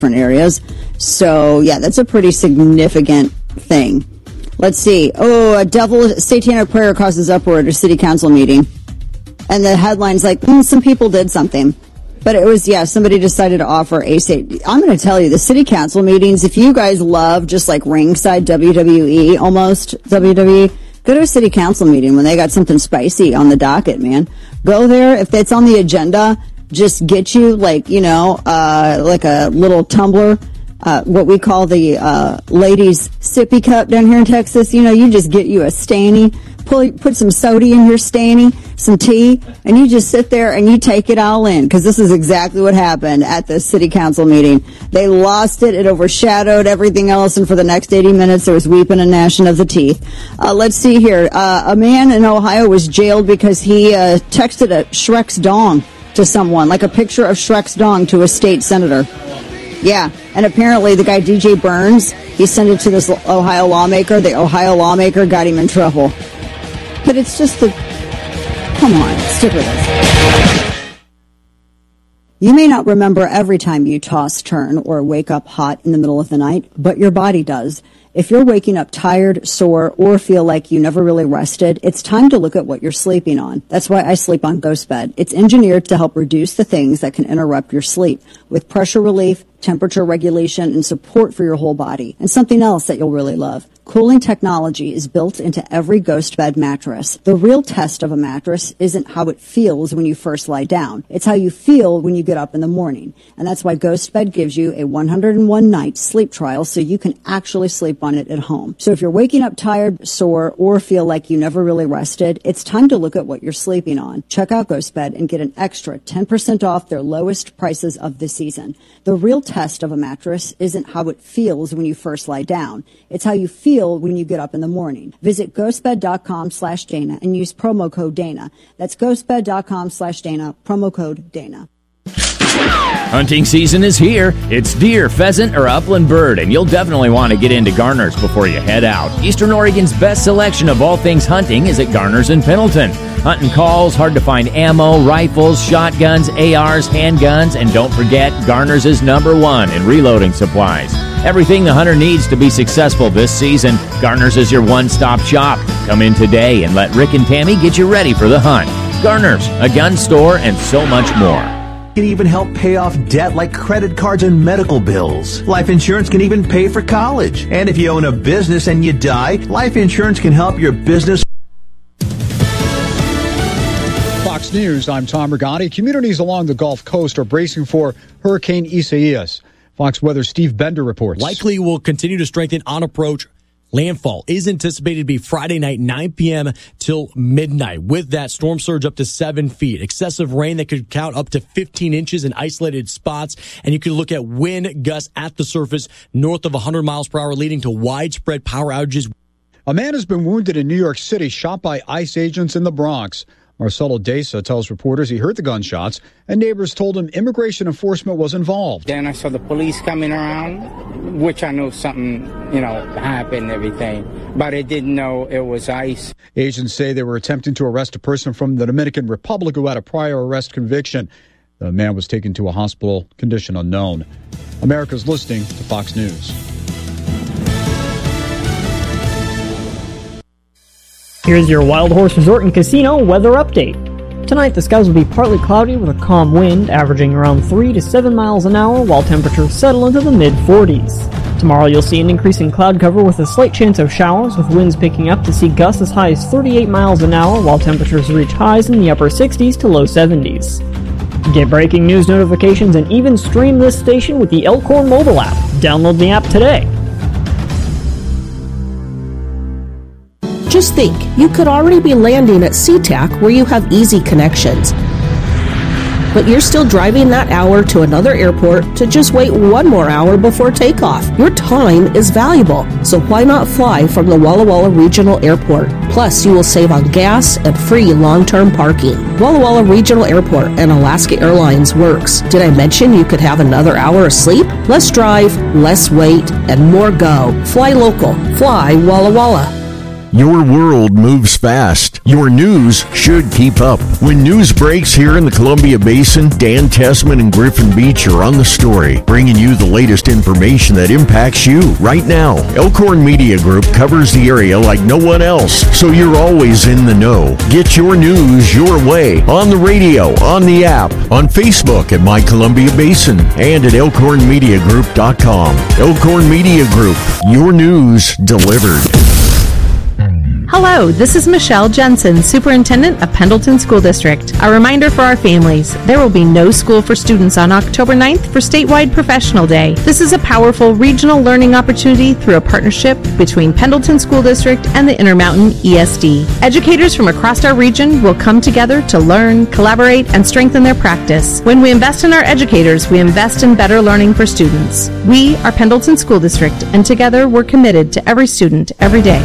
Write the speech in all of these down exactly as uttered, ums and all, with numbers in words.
different areas. So, yeah, that's a pretty significant thing. Let's see. Oh, a devil satanic prayer causes uproar at a city council meeting. And the headline's like, mm, some people did something. But it was, yeah, somebody decided to offer a state. I'm going to tell you, the city council meetings, if you guys love just like ringside W W E, almost W W E, go to a city council meeting when they got something spicy on the docket, man. Go there. If it's on the agenda, just get you like, you know, uh, like a little tumbler, uh, what we call the, uh, ladies sippy cup down here in Texas. You know, you just get you a Stanny, pull, put some soda in your Stanny, some tea, and you just sit there and you take it all in, because this is exactly what happened at the city council meeting. They lost it. It overshadowed everything else, and for the next eighty minutes, there was weeping and gnashing of the teeth. Uh, let's see here. Uh, a man in Ohio was jailed because he uh, texted a Shrek's dong to someone, like a picture of Shrek's dong to a state senator. Yeah, and apparently the guy D J Burns, he sent it to this Ohio lawmaker. The Ohio lawmaker got him in trouble. But it's just the... Come on, stick with us. You may not remember every time you toss, turn, or wake up hot in the middle of the night, but your body does. If you're waking up tired, sore, or feel like you never really rested, it's time to look at what you're sleeping on. That's why I sleep on GhostBed. It's engineered to help reduce the things that can interrupt your sleep, with pressure relief, temperature regulation, and support for your whole body. And something else that you'll really love. Cooling technology is built into every GhostBed mattress. The real test of a mattress isn't how it feels when you first lie down. It's how you feel when you get up in the morning. And that's why GhostBed gives you a one hundred one night sleep trial so you can actually sleep on it at home. So if you're waking up tired, sore, or feel like you never really rested, it's time to look at what you're sleeping on. Check out GhostBed and get an extra ten percent off their lowest prices of the season. The real test of a mattress isn't how it feels when you first lie down. It's how you feel when you get up in the morning. Visit ghostbed.com slash Dana and use promo code Dana. That's ghostbed.com slash Dana, promo code Dana. Hunting season is here. It's deer, pheasant, or upland bird, and you'll definitely want to get into Garner's before you head out. Eastern Oregon's best selection of all things hunting is at Garner's in Pendleton. Hunting calls, hard to find ammo, rifles, shotguns, A Rs, handguns, and don't forget, Garner's is number one in reloading supplies. Everything the hunter needs to be successful this season, Garner's is your one-stop shop. Come in today and let Rick and Tammy get you ready for the hunt. Garner's, a gun store, and so much more. Can even help pay off debt like credit cards and medical bills. Life insurance can even pay for college. And if you own a business and you die, life insurance can help your business. Fox News, I'm Tom Rigotti. Communities along the Gulf Coast are bracing for Hurricane Isaias. Fox Weather Steve Bender reports. Likely will continue to strengthen on approach. Landfall is anticipated to be Friday night, nine p.m. till midnight. With that, storm surge up to seven feet. Excessive rain that could count up to fifteen inches in isolated spots. And you could look at wind gusts at the surface north of one hundred miles per hour, leading to widespread power outages. A man has been wounded in New York City, shot by ICE agents in the Bronx. Marcelo Deza tells reporters he heard the gunshots, and neighbors told him immigration enforcement was involved. Then I saw the police coming around, which I knew something, you know, happened and everything, but I didn't know it was ICE. Agents say they were attempting to arrest a person from the Dominican Republic who had a prior arrest conviction. The man was taken to a hospital, condition unknown. America's listening to Fox News. Here's your Wild Horse Resort and Casino weather update. Tonight, the skies will be partly cloudy with a calm wind, averaging around three to seven miles an hour, while temperatures settle into the mid forties. Tomorrow, you'll see an increase in cloud cover with a slight chance of showers, with winds picking up to see gusts as high as thirty-eight miles an hour, while temperatures reach highs in the upper sixties to low seventies. Get breaking news notifications and even stream this station with the Elkhorn mobile app. Download the app today. Just think, you could already be landing at SeaTac where you have easy connections. But you're still driving that hour to another airport to just wait one more hour before takeoff. Your time is valuable, so why not fly from the Walla Walla Regional Airport? Plus, you will save on gas and free long-term parking. Walla Walla Regional Airport and Alaska Airlines works. Did I mention you could have another hour of sleep? Less drive, less wait, and more go. Fly local. Fly Walla Walla. Your world moves fast. Your news should keep up. When news breaks here in the Columbia Basin, Dan Tessman and Griffin Beach are on the story, bringing you the latest information that impacts you right now. Elkhorn Media Group covers the area like no one else, so you're always in the know. Get your news your way on the radio, on the app, on Facebook at My Columbia Basin, and at elkhorn media group dot com. Elkhorn Media Group, your news delivered. Hello, this is Michelle Jensen, Superintendent of Pendleton School District. A reminder for our families, there will be no school for students on October ninth for Statewide Professional Day. This is a powerful regional learning opportunity through a partnership between Pendleton School District and the Intermountain E S D. Educators from across our region will come together to learn, collaborate, and strengthen their practice. When we invest in our educators, we invest in better learning for students. We are Pendleton School District, and together we're committed to every student, every day.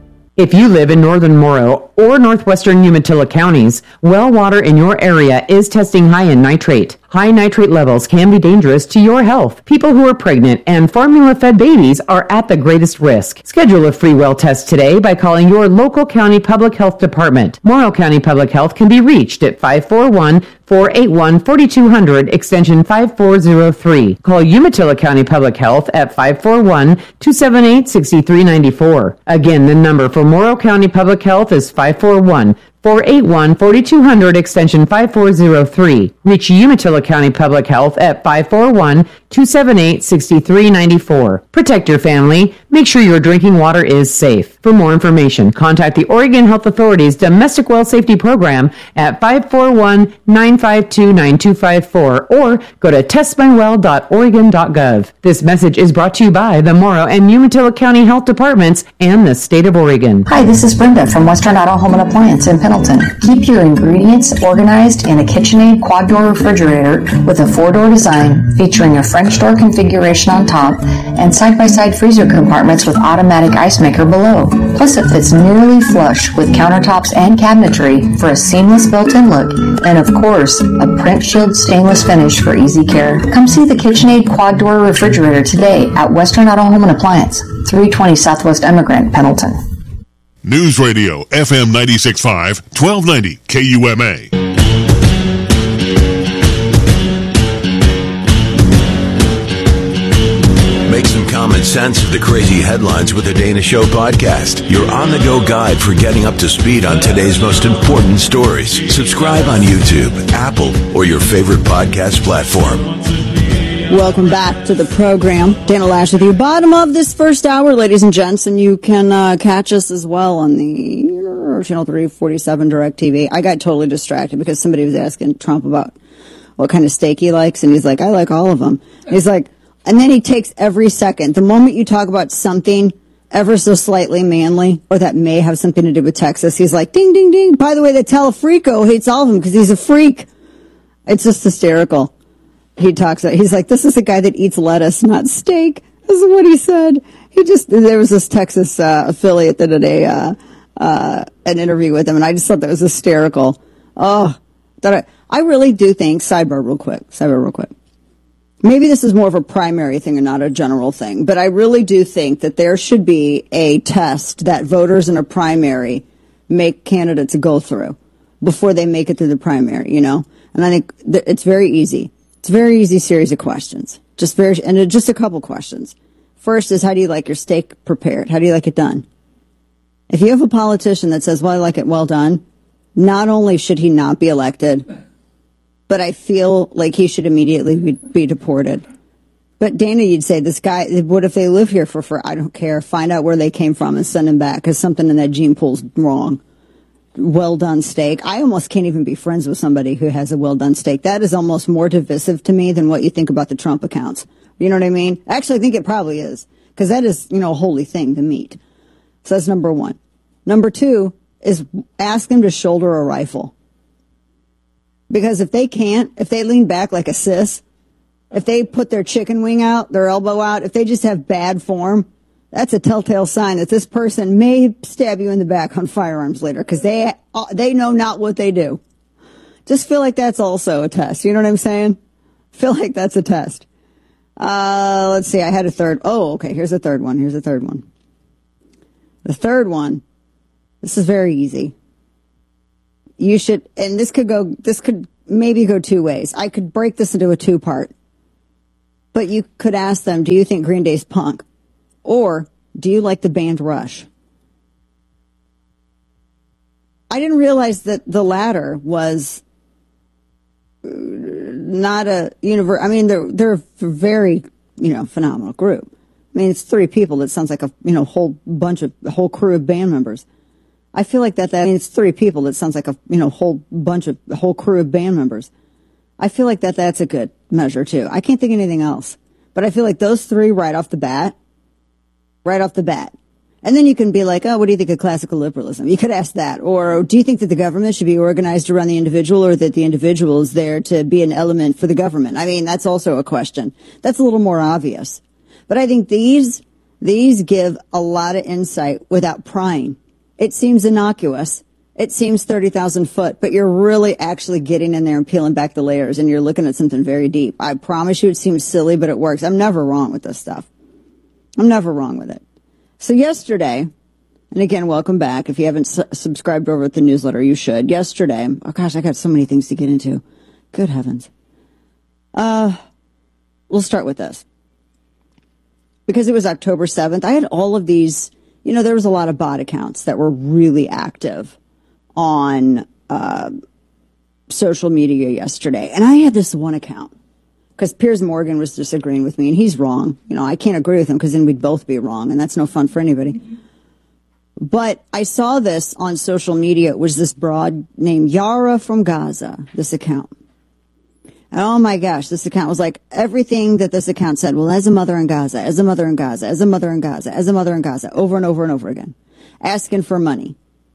If you live in northern Morrow or northwestern Umatilla counties, well water in your area is testing high in nitrate. High nitrate levels can be dangerous to your health. People who are pregnant and formula-fed babies are at the greatest risk. Schedule a free well test today by calling your local county public health department. Morrow County Public Health can be reached at five four one, four eight one, four two zero zero, extension five four zero three. Call Umatilla County Public Health at five four one, two seven eight, six three nine four. Again, the number for Morrow County Public Health is five four one, four eight one, four two zero zero, extension five four zero three. Reach Umatilla County Public Health at five four one, two seven eight, six three nine four. Protect your family. Make sure your drinking water is safe. For more information, contact the Oregon Health Authority's Domestic Well Safety Program at five four one, nine five two, nine two five four or go to test my well dot oregon dot gov. This message is brought to you by the Morrow and Umatilla County Health Departments and the State of Oregon. Hi, this is Brenda from Western Auto Home and Appliance in Pendleton. Keep your ingredients organized in a KitchenAid quad-door refrigerator with a four-door design featuring a French door configuration on top and side-by-side freezer compartments with automatic ice maker below. Plus, it fits nearly flush with countertops and cabinetry for a seamless built-in look and, of course, a print shield stainless finish for easy care. Come see the KitchenAid quad-door refrigerator today at Western Auto Home and Appliance, three twenty Southwest Emigrant, Pendleton. News Radio, F M ninety-six point five, twelve ninety K U M A. Make some common sense of the crazy headlines with the Dana Show podcast. Your on-the-go guide for getting up to speed on today's most important stories. Subscribe on YouTube, Apple, or your favorite podcast platform. Welcome back to the program. Dana Loesch with you. Bottom of this first hour, ladies and gents, and you can uh, catch us as well on the Channel three forty-seven DirecTV. I got totally distracted because somebody was asking Trump about what kind of steak he likes, and he's like, I like all of them. He's like, and then he takes every second. The moment you talk about something ever so slightly manly, or that may have something to do with Texas, he's like, ding, ding, ding. By the way, the Telefrico hates all of them because he's a freak. It's just hysterical. He talks, he's like, this is a guy that eats lettuce, not steak. This is what he said. He just, there was this Texas uh, affiliate that did a, uh, uh, an interview with him, and I just thought that was hysterical. Oh, that I, I really do think, sidebar real quick, sidebar real quick. Maybe this is more of a primary thing and not a general thing, but I really do think that there should be a test that voters in a primary make candidates go through before they make it through the primary, you know? And I think th- it's very easy. It's a very easy series of questions. Just very, and just a couple questions. First is, how do you like your steak prepared? How do you like it done? If you have a politician that says, well, I like it well done, not only should he not be elected, but I feel like he should immediately be, be deported. But Dana, you'd say, this guy, what if they live here for, for, I don't care, find out where they came from and send them back because something in that gene pool's wrong. Well done steak. I almost can't even be friends with somebody who has a well done steak. That is almost more divisive to me than what you think about the Trump accounts. You know what I mean? Actually, I think it probably is, because that is, you know, a holy thing, the meat. So that's number one. Number two is ask them to shoulder a rifle. Because if they can't, if they lean back like a sis, if they put their chicken wing out, their elbow out, if they just have bad form, that's a telltale sign that this person may stab you in the back on firearms later, because they they know not what they do. Just feel like that's also a test. You know what I'm saying? Feel like that's a test. Uh, let's see. I had a third. Oh, okay. Here's a third one. Here's a third one. The third one This is very easy. You should, and this could go, this could maybe go two ways. I could break this into a two-part. But you could ask them, do you think Green Day's punk? Or do you like the band Rush? I didn't realize that the latter was not a universe. I mean, they're, they're a very, you know, phenomenal group. I mean, it's three people. That sounds like a, you know, whole bunch of, a whole crew of band members. I feel like that, that, I mean, it's three people. That sounds like a, you know, whole bunch of, a whole crew of band members. I feel like that that's a good measure, too. I can't think of anything else. But I feel like those three right off the bat, right off the bat. And then you can be like, oh, what do you think of classical liberalism? You could ask that. Or do you think that the government should be organized around the individual, or that the individual is there to be an element for the government? I mean, that's also a question. That's a little more obvious. But I think these, these give a lot of insight without prying. It seems innocuous. It seems thirty thousand foot, but you're really actually getting in there and peeling back the layers, and you're looking at something very deep. I promise you it seems silly, but it works. I'm never wrong with this stuff. I'm never wrong with it. So yesterday, and again, welcome back. If you haven't su- subscribed over at the newsletter, you should. Yesterday, oh gosh, I got so many things to get into. Good heavens. Uh, we'll start with this. Because it was October seventh, I had all of these, you know, there was a lot of bot accounts that were really active on uh, social media yesterday. And I had this one account because Piers Morgan was disagreeing with me, and he's wrong. You know, I can't agree with him because then we'd both be wrong, and that's no fun for anybody. But I saw this on social media. It was this broad named Yara from Gaza, this account. And oh my gosh, this account was like everything that this account said. Well, as a mother in Gaza, as a mother in Gaza, as a mother in Gaza, as a mother in Gaza, over and over and over again, asking for money.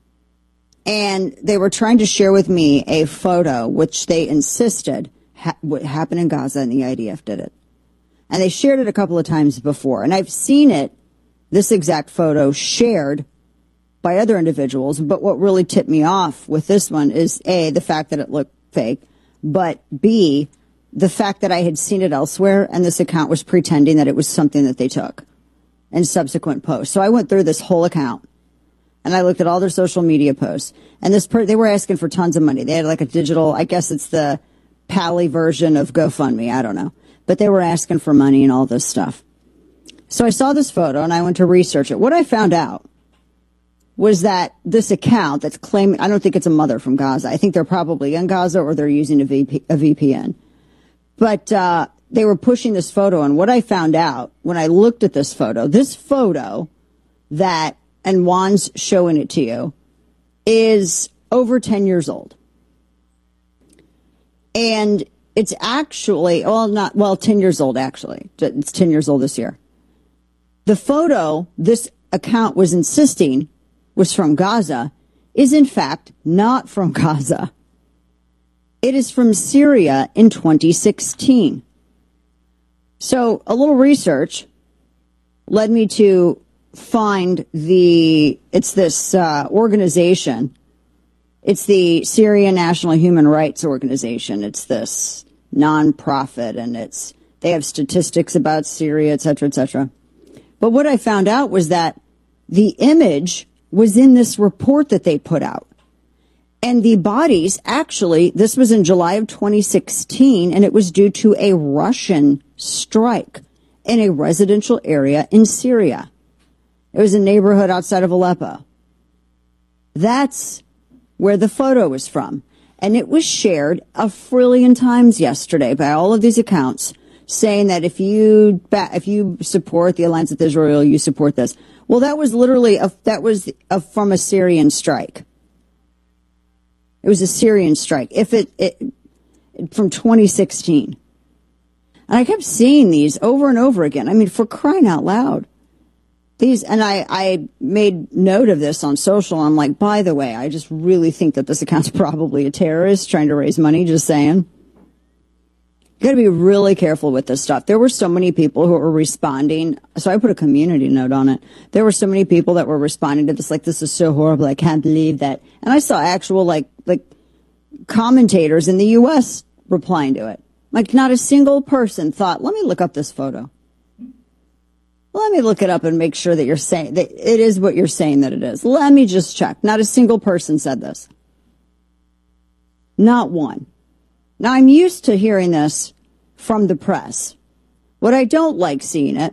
And they were trying to share with me a photo, which they insisted ha- what happened in Gaza, and the I D F did it. And they shared it a couple of times before. And I've seen it, this exact photo, shared by other individuals. But what really tipped me off with this one is, A, the fact that it looked fake, but B, the fact that I had seen it elsewhere, and this account was pretending that it was something that they took in subsequent posts. So I went through this whole account. And I looked at all their social media posts. And this per- they were asking for tons of money. They had like a digital, I guess it's the Pally version of GoFundMe. I don't know. But they were asking for money and all this stuff. So I saw this photo and I went to research it. What I found out was that this account that's claiming, I don't think it's a mother from Gaza. I think they're probably in Gaza, or they're using a, V P, a V P N. But uh, they were pushing this photo. And what I found out when I looked at this photo, this photo that, and Juan's showing it to you, is over ten years old. And it's actually, well, not, well, ten years old, actually. It's ten years old this year. The photo this account was insisting was from Gaza is, in fact, not from Gaza. It is from Syria in twenty sixteen. So a little research led me to find the, it's this uh, organization. It's the Syrian National Human Rights Organization. It's this nonprofit, and it's, they have statistics about Syria, et cetera, et cetera. But what I found out was that the image was in this report that they put out. And the bodies, actually, this was in July of twenty sixteen, and it was due to a Russian strike in a residential area in Syria. It was a neighborhood outside of Aleppo. That's where the photo was from. And it was shared a trillion times yesterday by all of these accounts, saying that if you if you support the alliance with Israel, you support this. Well, that was literally a, that was a, from a Syrian strike. It was a Syrian strike. If it, it from twenty sixteen, and I kept seeing these over and over again. I mean, for crying out loud. These, and I, I made note of this on social. I'm like, by the way, I just really think that this account's probably a terrorist trying to raise money, just saying. You gotta be really careful with this stuff. There were so many people who were responding. So I put a community note on it. There were so many people that were responding to this, like, this is so horrible. I can't believe that. And I saw actual, like, like commentators in the U S replying to it. Like, not a single person thought, let me look up this photo. Let me look it up and make sure that you're saying that it is what you're saying that it is. Let me just check. Not a single person said this. Not one. Now, I'm used to hearing this from the press. What I don't like seeing it